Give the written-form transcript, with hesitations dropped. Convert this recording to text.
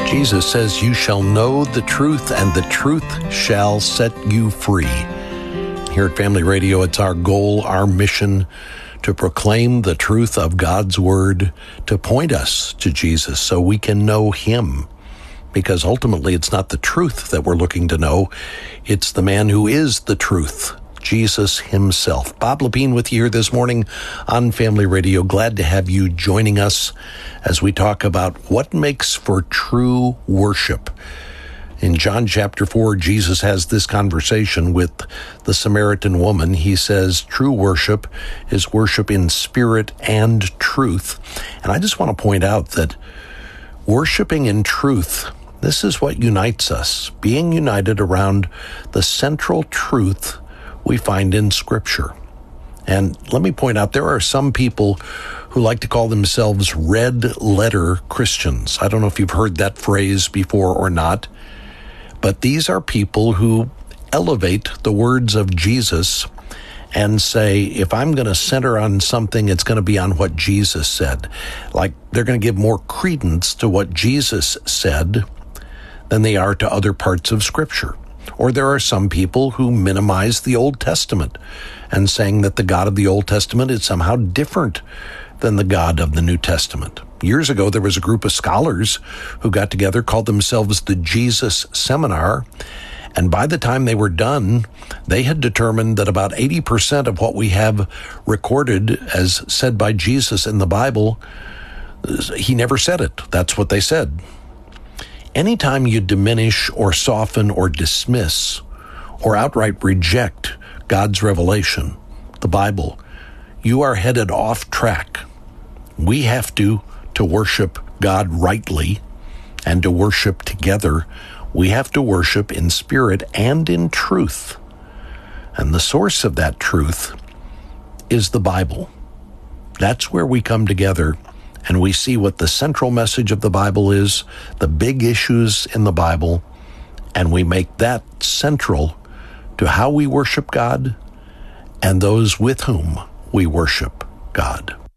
Jesus says, "You shall know the truth, and the truth shall set you free." Here at Family Radio, it's our goal, our mission, to proclaim the truth of God's Word, to point us to Jesus so we can know Him. Because ultimately, it's not the truth that we're looking to know. It's the man who is the truth, Jesus Himself. Bob Lepine with you here this morning on Family Radio. Glad to have you joining us as we talk about what makes for true worship. In John chapter 4, Jesus has this conversation with the Samaritan woman. He says true worship is worship in spirit and truth. And I just want to point out that worshiping in truth, this is what unites us, being united around the central truth we find in Scripture. And let me point out, there are some people who like to call themselves red letter Christians. I don't know if you've heard that phrase before or not, but these are people who elevate the words of Jesus and say, if I'm going to center on something, it's going to be on what Jesus said. Like they're going to give more credence to what Jesus said than they are to other parts of Scripture. Or there are some people who minimize the Old Testament and saying that the God of the Old Testament is somehow different than the God of the New Testament. Years ago, there was a group of scholars who got together, called themselves the Jesus Seminar, and by the time they were done, they had determined that about 80% of what we have recorded as said by Jesus in the Bible, He never said it. That's what they said. Anytime you diminish or soften or dismiss or outright reject God's revelation, the Bible, you are headed off track. We have to worship God rightly and to worship together, we have to worship in spirit and in truth. And the source of that truth is the Bible. That's where we come together and we see what the central message of the Bible is, the big issues in the Bible, and we make that central to how we worship God and those with whom we worship God.